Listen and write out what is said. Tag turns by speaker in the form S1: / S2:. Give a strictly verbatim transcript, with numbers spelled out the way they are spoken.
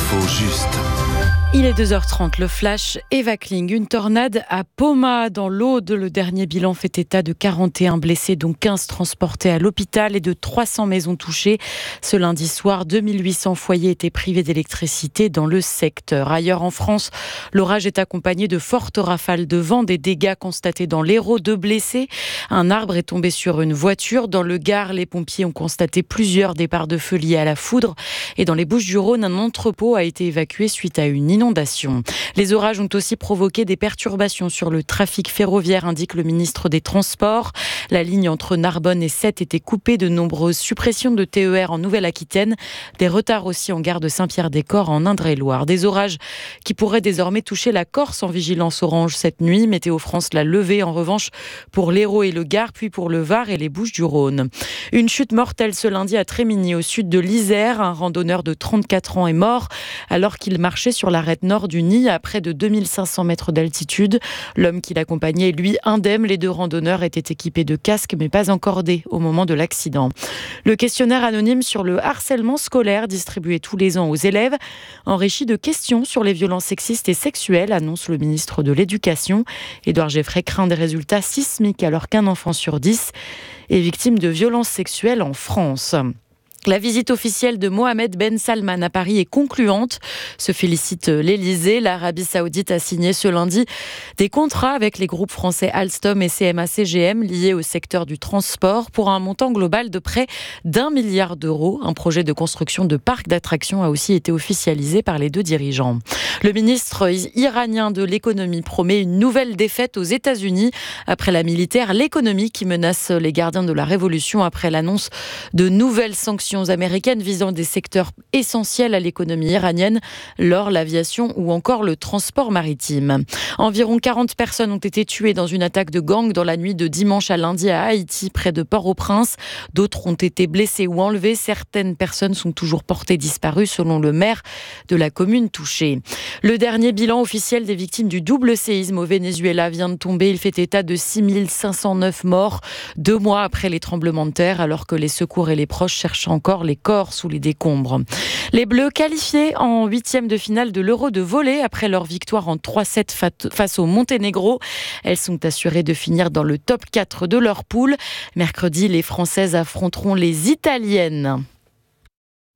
S1: L'info juste.
S2: Il est deux heures trente, le flash Eva Kling. Une tornade à Poma dans l'Aude. Le dernier bilan fait état de quarante et un blessés, dont quinze transportés à l'hôpital et de trois cents maisons touchées. Ce lundi soir, deux mille huit cents foyers étaient privés d'électricité dans le secteur. Ailleurs en France, l'orage est accompagné de fortes rafales de vent, des dégâts constatés dans l'Hérault, deux blessés. Un arbre est tombé sur une voiture. Dans le Gard, les pompiers ont constaté plusieurs départs de feu liés à la foudre. Et dans les Bouches-du-Rhône, un entrepôt a été évacué suite à une inondation. Les orages ont aussi provoqué des perturbations sur le trafic ferroviaire, indique le ministre des Transports. La ligne entre Narbonne et Sète était coupée, de nombreuses suppressions de T E R en Nouvelle-Aquitaine, des retards aussi en gare de Saint-Pierre-des-Corps en Indre-et-Loire. Des orages qui pourraient désormais toucher la Corse en vigilance orange cette nuit. Météo France l'a levé en revanche pour l'Hérault et le Gard, puis pour le Var et les Bouches-du-Rhône. Une chute mortelle ce lundi à Trémigny, au sud de l'Isère. Un randonneur de trente-quatre ans est mort alors qu'il marchait sur l'arête nord du Nid à près de deux mille cinq cents mètres d'altitude. L'homme qui l'accompagnait, lui, indemne. Les deux randonneurs étaient équipés de casques mais pas encordés au moment de l'accident. Le questionnaire anonyme sur le harcèlement scolaire distribué tous les ans aux élèves, enrichi de questions sur les violences sexistes et sexuelles, annonce le ministre de l'Éducation. Édouard Geoffrey craint des résultats sismiques alors qu'un enfant sur dix est victime de violences sexuelles en France. La visite officielle de Mohamed Ben Salman à Paris est concluante, se félicite l'Élysée. L'Arabie Saoudite a signé ce lundi des contrats avec les groupes français Alstom et C M A C G M liés au secteur du transport pour un montant global de près d'un milliard d'euros. Un projet de construction de parcs d'attractions a aussi été officialisé par les deux dirigeants. Le ministre iranien de l'économie promet une nouvelle défaite aux États-Unis après la militaire, l'économie qui menace les gardiens de la révolution après l'annonce de nouvelles sanctions américaines visant des secteurs essentiels à l'économie iranienne, l'or, l'aviation ou encore le transport maritime. Environ quarante personnes ont été tuées dans une attaque de gang dans la nuit de dimanche à lundi à Haïti, près de Port-au-Prince. D'autres ont été blessées ou enlevées. Certaines personnes sont toujours portées disparues, selon le maire de la commune touchée. Le dernier bilan officiel des victimes du double séisme au Venezuela vient de tomber. Il fait état de six mille cinq cent neuf morts, deux mois après les tremblements de terre, alors que les secours et les proches cherchent encore les corps sous les décombres. Les Bleus qualifiés en huitième de finale de l'Euro de volley après leur victoire en trois sept face au Monténégro. Elles sont assurées de finir dans le top quatre de leur poule. Mercredi, les Françaises affronteront les Italiennes.